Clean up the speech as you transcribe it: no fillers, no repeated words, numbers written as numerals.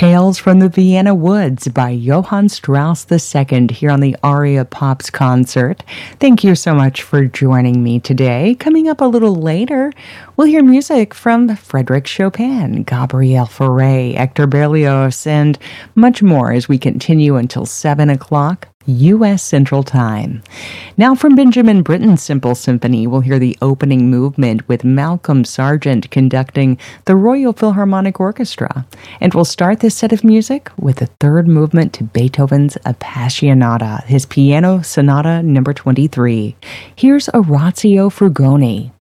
Tales from the Vienna Woods by Johann Strauss II here on the Aria Pops concert. Thank you so much for joining me today. Coming up a little later, we'll hear music from Frédéric Chopin, Gabriel Fauré, Hector Berlioz, and much more as we continue until 7 o'clock. U.S. Central Time. Now from Benjamin Britten's Simple Symphony, we'll hear the opening movement with Malcolm Sargent conducting the Royal Philharmonic Orchestra. And we'll start this set of music with the third movement to Beethoven's Appassionata, his Piano Sonata number 23. Here's Orazio Frugoni.